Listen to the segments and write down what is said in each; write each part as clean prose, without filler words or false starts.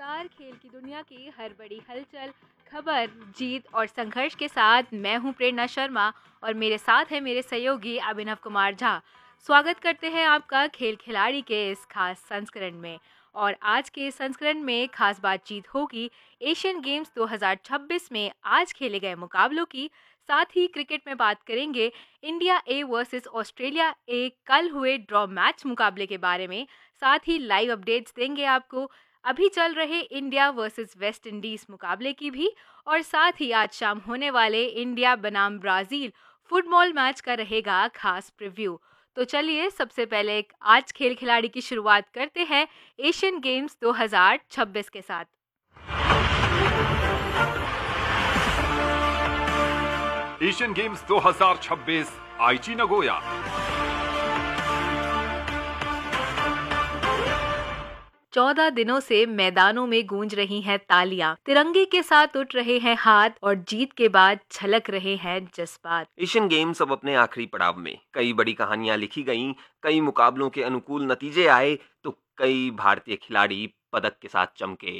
नमस्कार। खेल की दुनिया की हर बड़ी हलचल, खबर, जीत और संघर्ष के साथ मैं हूं प्रेरणा शर्मा और मेरे साथ है मेरे सहयोगी अभिनव कुमार झा। स्वागत करते हैं आपका खेल खिलाड़ी के इस खास संस्करण में। और आज के इस संस्करण में खास बातचीत होगी एशियन गेम्स 2026 में आज खेले गए मुकाबलों की। साथ ही क्रिकेट में बात करेंगे India A versus Australia A कल हुए ड्रॉ मैच मुकाबले के बारे में। साथ ही लाइव अपडेट्स देंगे आपको अभी चल रहे इंडिया वर्सेस वेस्ट इंडीज मुकाबले की भी। और साथ ही आज शाम होने वाले इंडिया बनाम ब्राजील फुटबॉल मैच का रहेगा खास प्रीव्यू। तो चलिए सबसे पहले आज खेल खिलाड़ी की शुरुआत करते हैं एशियन गेम्स 2026 के साथ। एशियन गेम्स 2026 आईची नगोया। चौदह दिनों से मैदानों में गूंज रही हैं तालियां, तिरंगे के साथ उठ रहे हैं हाथ और जीत के बाद छलक रहे हैं जज्बात। एशियन गेम्स अब अपने आखिरी पड़ाव में। कई बड़ी कहानियां लिखी गईं, कई मुकाबलों के अनुकूल नतीजे आए तो कई भारतीय खिलाड़ी पदक के साथ चमके।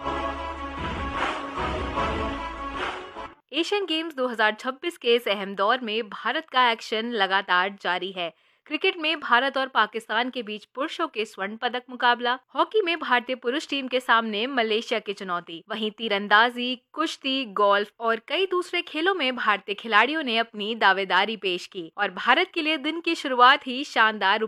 एशियन गेम्स 2026 के इस अहम दौर में भारत का एक्शन लगातार जारी है। क्रिकेट में भारत और पाकिस्तान के बीच पुरुषों के स्वर्ण पदक मुकाबला, हॉकी में भारतीय पुरुष टीम के सामने मलेशिया की चुनौती, वहीं तीरंदाजी, कुश्ती, गोल्फ और कई दूसरे खेलों में भारतीय खिलाड़ियों ने अपनी दावेदारी पेश की और भारत के लिए दिन की शुरुआत ही शानदार